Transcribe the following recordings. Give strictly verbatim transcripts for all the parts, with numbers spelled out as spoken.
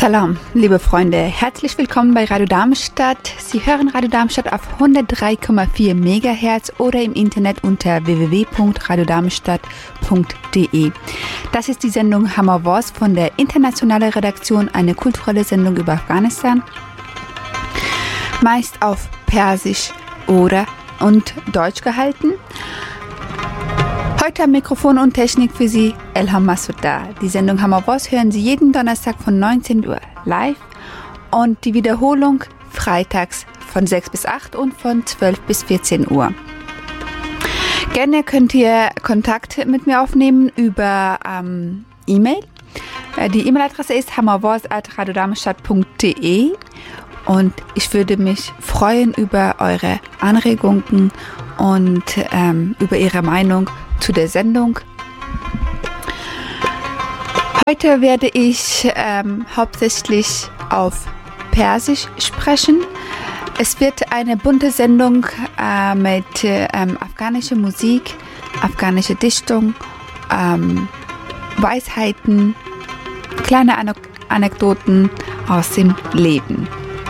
Salam, liebe Freunde, herzlich willkommen bei Radio Darmstadt. Sie hören Radio Darmstadt auf hundertdrei Komma vier Megahertz oder im Internet unter w w w punkt radio darmstadt punkt d e. Das ist die Sendung Hammerwars von der internationalen Redaktion, eine kulturelle Sendung über Afghanistan, meist auf Persisch oder und Deutsch gehalten. Heute am Mikrofon und Technik für Sie Elham Masouda. Die Sendung Hammerwars hören Sie jeden Donnerstag von neunzehn Uhr live und die Wiederholung freitags von sechs bis acht und von zwölf bis vierzehn Uhr. Gerne könnt ihr Kontakt mit mir aufnehmen über ähm, E-Mail. Die E-Mail-Adresse ist hammerwars at radio darmstadt punkt d e und ich würde mich freuen über eure Anregungen und ähm, über Ihre Meinung zu der Sendung. Heute werde ich ähm, hauptsächlich auf Persisch sprechen. Es wird eine bunte Sendung äh, mit ähm, afghanischer Musik, afghanischer Dichtung, ähm, Weisheiten, kleine Anek- Anekdoten aus dem Leben.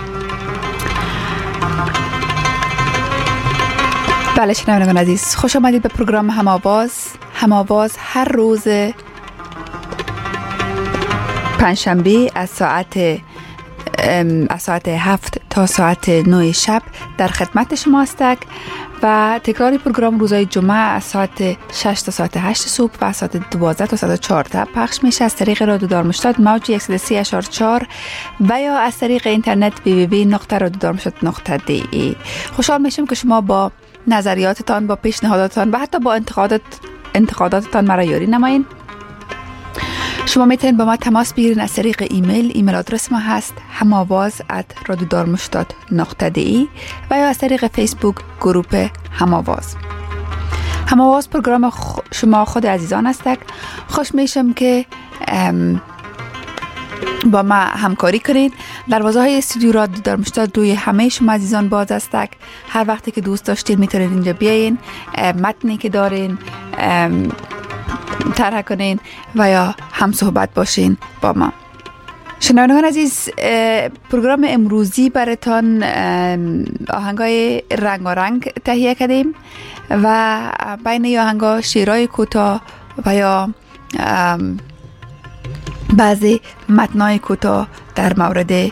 بله شنوندگان عزیز، خوش آمدید به پروگرام هماواز. هماواز هر روز پنجشنبه از ساعت از ساعت هفت تا ساعت نه شب در خدمت شما است و تکرار پروگرام روزهای جمعه از ساعت شش تا ساعت هشت صبح و ساعت دوازده تا ساعت چهارده پخش میشه از طریق رادیو دارمشتاد موج صد و سه اشار چهار و یا از طریق اینترنت w w w نقطه رادیو دارمشتاد نقطه d e. خوشحال میشم که شما با نظریاتتان، با پیشنهاداتتان و حتی با انتقادات انتقاداتتان مرا یاری نمایید. شما میتونید با ما تماس بگیرید از طریق ایمیل. ایمیل آدرس ما هست هماواز ات رادیو دارمشتاد نقطه د ای و یا از طریق فیسبوک گروه هماواز. هماواز پروگرام خ... شما خود عزیزان است. خوش میشم که ام... با ما همکاری کنید. دروازه های استودیو رادیو دارمشتاد روی همه شما عزیزان باز است. هر وقتی که دوست داشتید میتونید اینجا بیاین، متنی که دارین طرح کنین و یا هم صحبت باشین با ما. شنوندگان عزیز، پروگرام امروزی براتان آهنگای رنگارنگ تهیه کردیم و بین آهنگا شعرهای کوتاه و یا بعضی متنای کوتاه در مورد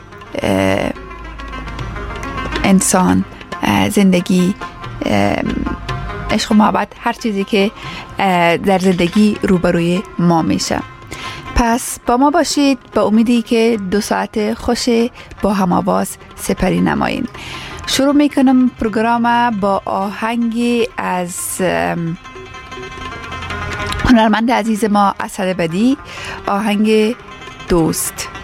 انسان، زندگی، عشق و محبت، هر چیزی که در زندگی روبروی ما میشه. پس با ما باشید با امیدی که دو ساعت خوش با هماواز سپری نمایین. شروع میکنم پروگرام با آهنگی از هنرمند عزیز ما اسد بدی، آهنگ دوست.